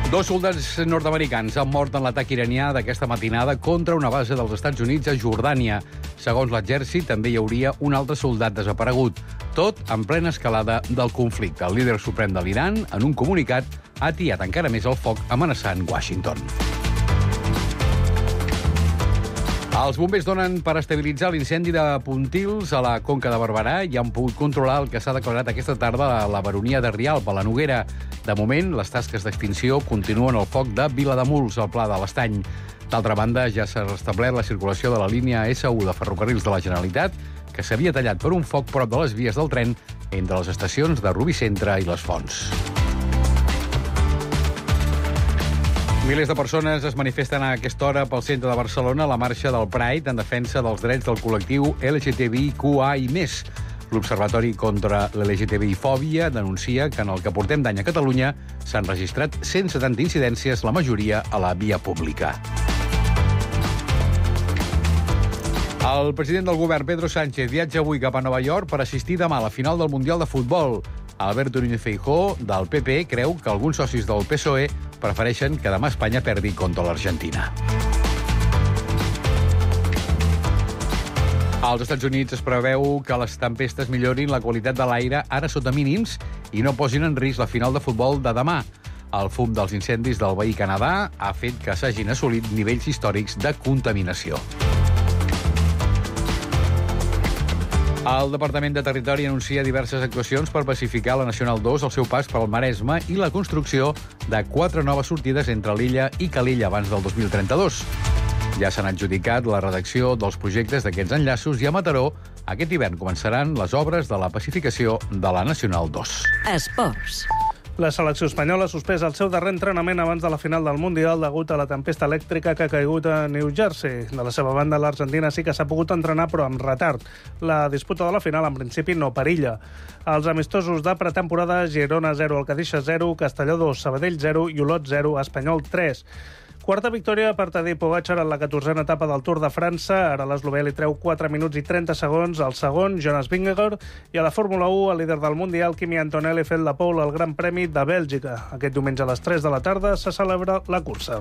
Dos soldats nord-americans han mort en l'atac iranià d'aquesta matinada contra una base dels Estats Units a Jordània. Segons l'exèrcit, també hi hauria un altre soldat desaparegut. Tot en plena escalada del conflicte. El líder suprem de l'Iran, en un comunicat, ha atiat encara més el foc amenaçant Washington. Els bombers donen per estabilitzar l'incendi de Pontils a la Conca de Barberà i han pogut controlar el que s'ha declarat aquesta tarda a la baronia de Rialp, a la Noguera. De moment, les tasques d'extinció continuen al foc de Vilademuls, al Pla de l'Estany. D'altra banda, ja s'ha restablert la circulació de la línia S1 de Ferrocarrils de la Generalitat, que s'havia tallat per un foc prop de les vies del tren entre les estacions de Rubí Centre i Les Fonts. Milers de persones es manifesten a aquesta hora pel centre de Barcelona a la marxa del Pride en defensa dels drets del col·lectiu LGTBIQA i més. L'Observatori contra l'LGTBI-fòbia denuncia que en el que portem d'any a Catalunya s'han registrat 170 incidències, la majoria a la via pública. El president del govern, Pedro Sánchez, viatja avui cap a Nova York per assistir demà a la final del Mundial de Futbol. Alberto Núñez Feijóo, del PP, creu que alguns socis del PSOE prefereixen que demà Espanya perdi contra l'Argentina. Als Estats Units es preveu que les tempestes millorin la qualitat de l'aire ara sota mínims i no posin en risc la final de futbol de demà. El fum dels incendis del veí Canadà ha fet que s'hagin assolit nivells històrics de contaminació. El Departament de Territori anuncia diverses actuacions per pacificar la Nacional 2 al seu pas pel Maresme i la construcció de 4 noves sortides entre l'illa i Calella abans del 2032. Ja s'han adjudicat la redacció dels projectes d'aquests enllaços i a Mataró aquest hivern començaran les obres de la pacificació de la Nacional 2. Esports. La selecció espanyola ha suspès el seu darrer entrenament abans de la final del Mundial degut a la tempesta elèctrica que ha caigut a New Jersey. De la seva banda, l'Argentina sí que s'ha pogut entrenar, però amb retard. La disputa de la final, en principi, no perilla. Els amistosos de pretemporada, Girona 0, Alcadissa 0, Castelló 2, Sabadell 0 i Olot 0, Espanyol 3. Quarta victòria per Tadej Pogačar en la 14a etapa del Tour de França. Ara l'eslovè li treu 4 minuts i 30 segons al segon, Jonas Vingegaard, i a la Fórmula 1, el líder del Mundial, Kimi Antonelli, fet la pole al Gran Premi de Bèlgica. Aquest diumenge a les 3 de la tarda se celebra la cursa.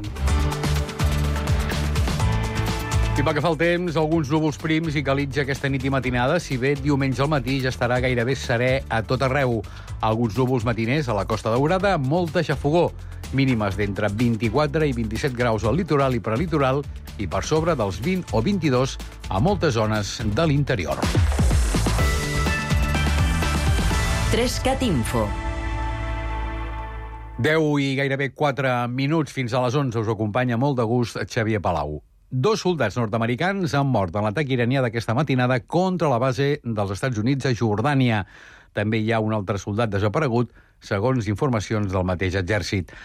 I pel que fa al temps, alguns núvols prims i calitja aquesta nit i matinada, si bé diumenge al matí ja estarà gairebé serè a tot arreu. Alguns núvols matiners a la Costa Daurada, molta xafogor, mínimes d'entre 24 i 27 graus al litoral i prelitoral i per sobre dels 20 o 22 a moltes zones de l'interior. 3CAT Info. 10 i gairebé 4 minuts fins a les 11 us acompanya molt de gust Xavier Palau. Dos soldats nord-americans han mort en l'atac iranià d'aquesta matinada contra la base dels Estats Units a Jordània. També hi ha un altre soldat desaparegut, segons informacions del mateix exèrcit.